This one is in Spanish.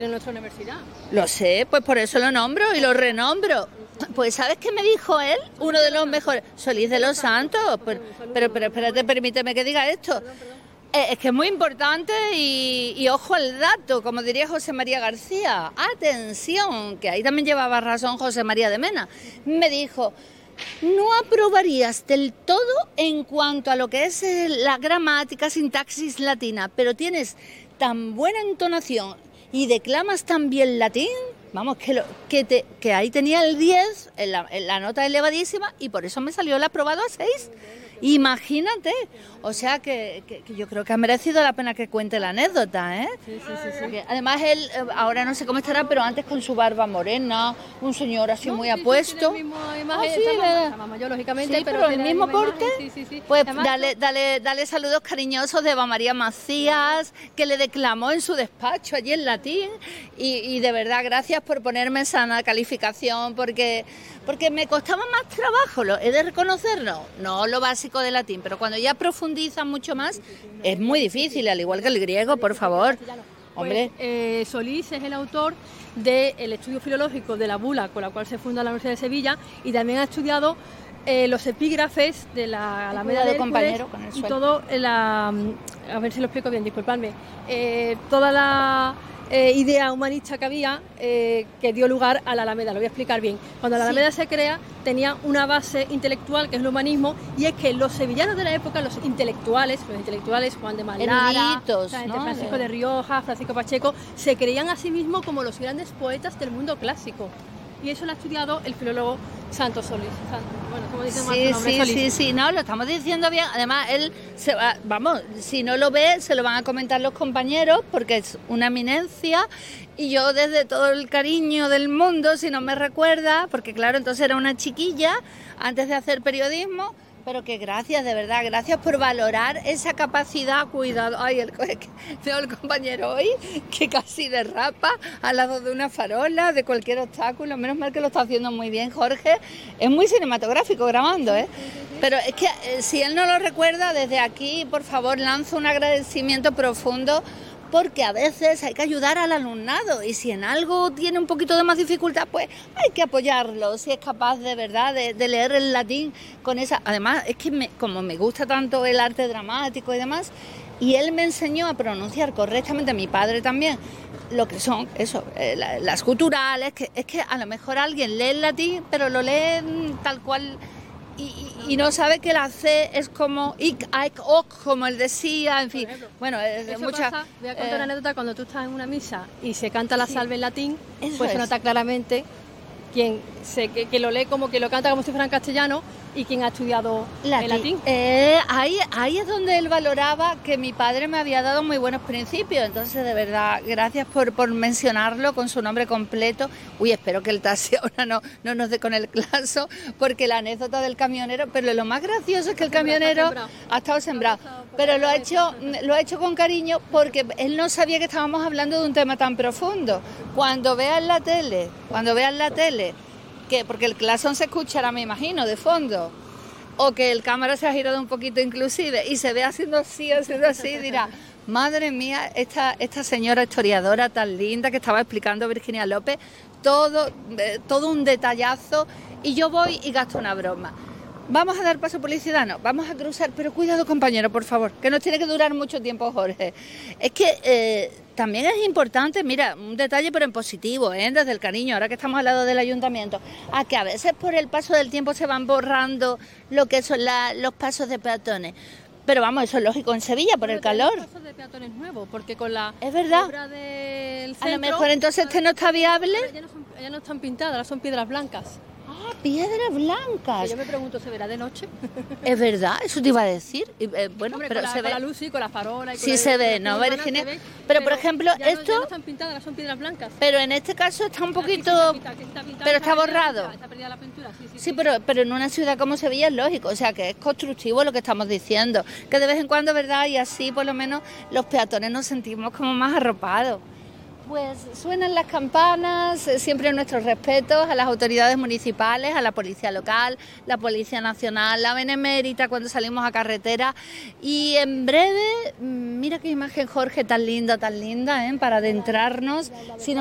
en nuestra universidad. Lo sé, pues por eso lo nombro y lo renombro. Pues ¿sabes qué me dijo él? Uno de los mejores, Solís de los Santos. Pero espérate, permíteme que diga esto. Es que es muy importante y ojo al dato, como diría José María García. Atención, que ahí también llevaba razón José María de Mena. Me dijo, no aprobarías del todo en cuanto a lo que es la gramática, sintaxis latina, pero tienes tan buena entonación y declamas tan bien latín, vamos, que ahí tenía el 10, en la nota elevadísima, y por eso me salió el aprobado a 6. Imagínate, o sea que yo creo que ha merecido la pena que cuente la anécdota, ¿eh? Sí. Además él, ahora no sé cómo estará, pero antes con su barba morena, un señor así muy apuesto. Sí, está mayor, lógicamente, sí, pero el mismo porte. Sí. Pues Además, dale saludos cariñosos de Eva María Macías, que le declamó en su despacho allí en latín, y de verdad gracias por ponerme esa calificación, porque me costaba más trabajo, he de reconocerlo, no lo básico de latín, pero cuando ya profundizan mucho más, es muy difícil, al igual que el griego, por favor. Hombre. Pues, Solís es el autor del estudio filológico de la bula con la cual se funda la Universidad de Sevilla, y también ha estudiado los epígrafes de la Alameda de compañero con el y todo a ver si lo explico bien, disculpadme, toda la idea humanista que había que dio lugar a la Alameda. Lo voy a explicar bien. Cuando la Alameda se crea, tenía una base intelectual que es el humanismo, y es que los sevillanos de la época, los intelectuales, Juan de Malara, ¿no? Francisco de Rioja, Francisco Pacheco, se creían a sí mismos como los grandes poetas del mundo clásico. Y eso lo ha estudiado el filólogo Santos Solís. Bueno, como dicen más su nombre, Solís. Sí, no, lo estamos diciendo bien. Además, él se va, vamos, si no lo ve, se lo van a comentar los compañeros, porque es una eminencia. Y yo, desde todo el cariño del mundo, si no me recuerda, porque claro, entonces era una chiquilla antes de hacer periodismo. Pero que gracias, de verdad, gracias por valorar esa capacidad, cuidado. Ay, veo el compañero hoy que casi derrapa al lado de una farola, de cualquier obstáculo. Menos mal que lo está haciendo muy bien Jorge. Es muy cinematográfico grabando, ¿eh? Pero es que si él no lo recuerda, desde aquí, por favor, lanzo un agradecimiento profundo, porque a veces hay que ayudar al alumnado, y si en algo tiene un poquito de más dificultad, pues hay que apoyarlo, si es capaz de verdad de leer el latín con esa. Además, es que como me gusta tanto el arte dramático y demás, y él me enseñó a pronunciar correctamente, mi padre también, lo que son eso, las guturales, que es que a lo mejor alguien lee el latín, pero lo lee tal cual. Y no sabe que la C es como ik, aik, ok, como él decía, en fin. Bueno, muchas. Voy a contar una anécdota. Cuando tú estás en una misa y se canta la salve en latín, eso pues se nota claramente que lo lee como que lo canta como si fuera en castellano, y quien ha estudiado el latín. Ahí es donde él valoraba que mi padre me había dado muy buenos principios. Entonces, de verdad, gracias por mencionarlo con su nombre completo. Uy, espero que el taxi ahora no nos dé con el claso, porque la anécdota del camionero, pero lo más gracioso es que el camionero ha estado sembrado. Pero lo ha hecho con cariño, porque él no sabía que estábamos hablando de un tema tan profundo. Cuando veas la tele, porque el clasón se escuchará, me imagino, de fondo, o que el cámara se ha girado un poquito inclusive, y se ve haciendo así, dirá, madre mía, esta señora historiadora tan linda que estaba explicando Virginia López, todo un detallazo, y yo voy y gasto una broma. Vamos a dar paso a publicidad, no, vamos a cruzar, pero cuidado, compañero, por favor, que nos tiene que durar mucho tiempo, Jorge. Es que también es importante, mira, un detalle pero en positivo, desde el cariño, ahora que estamos al lado del ayuntamiento, a que a veces por el paso del tiempo se van borrando lo que son los pasos de peatones. Pero vamos, eso es lógico en Sevilla, por el calor. Hay pasos de peatones nuevos, porque con la es verdad. obra del centro, a lo mejor entonces no está viable. Ya no están pintadas, ahora son piedras blancas. Ah, piedras blancas. Yo me pregunto, ¿se verá de noche? Es verdad, eso te iba a decir. Bueno, hombre, pero se ve. Con la luz y con la farola. Sí, se ve, ¿no, Virginia? Pero por ejemplo, ya esto. Ya no están pintadas, son piedras blancas. Pero en este caso está un poquito. Pero está borrado. Está perdida la pintura, sí. Sí, pero en una ciudad como Sevilla es lógico, o sea que es constructivo lo que estamos diciendo. Que de vez en cuando, ¿verdad? Y así por lo menos los peatones nos sentimos como más arropados. Pues suenan las campanas, siempre nuestros respetos a las autoridades municipales, a la policía local, la policía nacional, la benemérita cuando salimos a carretera. Y en breve, mira qué imagen, Jorge, tan linda, para adentrarnos. Si